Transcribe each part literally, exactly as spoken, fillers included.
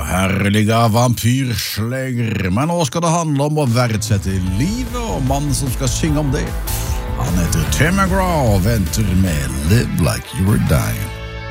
herliga vampyrsläger. Men nå skal det handle om å verdsette livet, og mannen som skal synge om det, han heter Tim McGraw og venter med Live Like You Were Dying.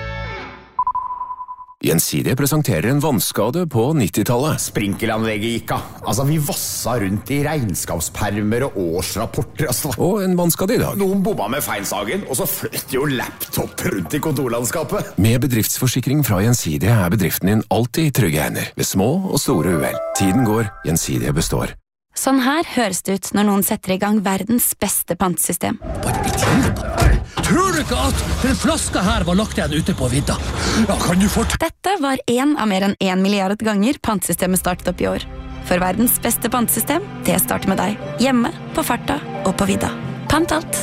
Gjensidige presenterer en vannskade på nittitallet. Sprinkelanlegget gikk av. Altså, vi vassa rundt i regnskapspermer og årsrapporter. Altså. Og en vannskade i dag. Noen bomma med feinsagen, og så fløt jo laptop rundt i kontorlandskapet. Med bedriftsforsikring fra Gjensidige er bedriften din alltid i trygge hender, ved små og store uhell. Tiden går, Gjensidige består. Sånn her høres det ut når noen setter i gang verdens beste pantesystem. Tror du ikke at den flaska her var lagt igjen ute på vidda? Ja, kan du fort... Dette var en av mer enn en milliard ganger pantesystemet startet opp i år. For verdens beste pantesystem, det starter med deg. Hjemme, på farta og på vidda. Pant alt.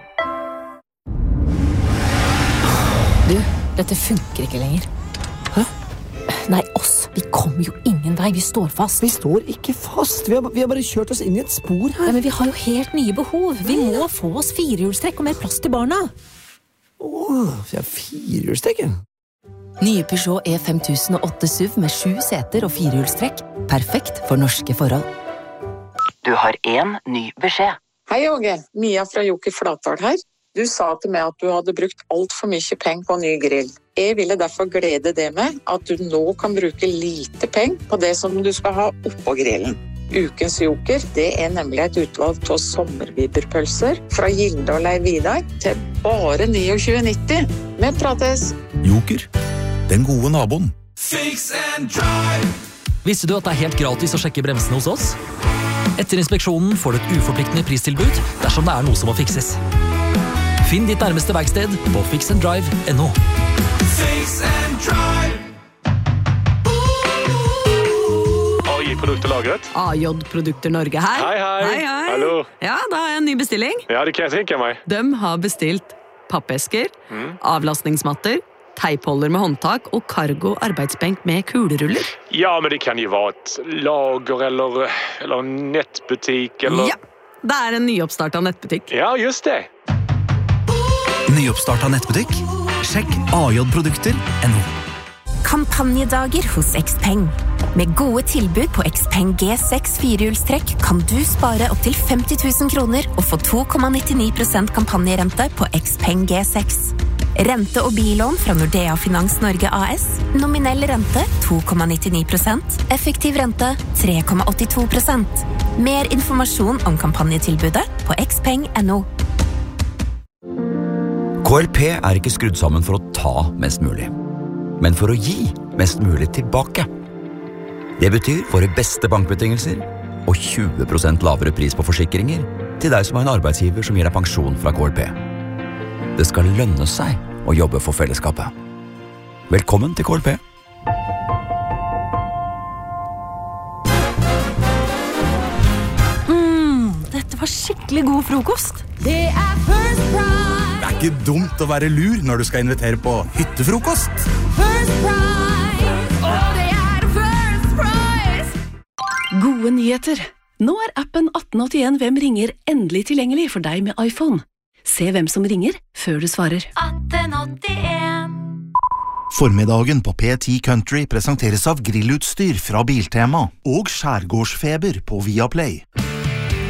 Du, dette funker ikke lenger. Hæ? Nei, oss. Vi kommer jo ingen vei. Vi står fast. Vi står ikke fast. Vi har, vi har bare kjørt oss inn i et spor her. Nei, men vi har jo helt nye behov. Vi må få oss firehjulstrekk og mer plass til barna. Åh, vi har firehjulstrekk. Nye Peugeot E fem tusen og åtte S U V med sju seter og firehjulstrekk. Perfekt for norske forhold. Du har en ny beskjed. Hei, Åge. Mia fra Joker Flatdal her. Du sa til meg at du hadde brukt alt for mye penger på ny grill. Jeg ville derfor glede det med at du nå kan bruke lite penger på det som du skal ha oppå grillen. Ukens Joker, det er nemlig et utvalg av sommerviberpølser fra Gilde og Leiv Vidar til bare tjueni nitti. Vi prates! Joker, den gode naboen. Fix and drive! Visste du at det er helt gratis å sjekke bremsene hos oss? Etter inspeksjonen får du et uforpliktende pristilbud dersom det er noe som må fikses. Finn ditt nærmeste verksted på fix and drive punktum no. Fix and drive! A J-produkter lagret. A J-produkter Norge her. Hei, hei. Hei, hei. Hallo. Ja, da har jeg en ny bestilling. Ja, det kan jeg tenke meg. De har bestilt pappesker, mm. avlastningsmatter, teipholder med håndtak og cargo arbeidsbenk med kuleruller. Ja, men det kan jo være et lager eller, eller nettbutikk eller... Ja, det er en nyoppstartet nettbutikk. Ja, just det. Nyoppstartet nettbutikk? Sjekk A J-produkter punktum no. Kampanjedager hos Xpeng. Med gode tilbud på Xpeng G seks firehjulstrekk kan du spare opp til femti tusen kroner og få to komma nittini prosent kampanjerente på Xpeng G seks. Rente- og billån fra Nordea Finans Norge A S. Nominell rente to komma nittini prosent. Effektiv rente tre komma åttito prosent. Mer informasjon om kampanjetilbudet på xpeng punktum no. K L P er ikke skrudd sammen for å ta mest mulig, men for å gi mest mulig tilbake. Det betyr våre beste bankbetingelser og tjue prosent lavere pris på forsikringer til deg som har en arbeidsgiver som gir deg pensjon fra K L P. Det skal lønne seg å jobbe for fellesskapet. Velkommen til K L P. Mm, dette var skikkelig god frokost. Det er First Price. Det er ikke dumt å være lur når du skal invitere på hyttefrokost. First Price. Og det er First Price. Gode nyheter. Nå er appen atten åttien Hvem ringer endelig tilgjengelig for deg med iPhone. Se hvem som ringer før du svarer. atten åttien. Formiddagen på P ti Country presenteres av grillutstyr fra Biltema og skjærgårdsfeber på Viaplay.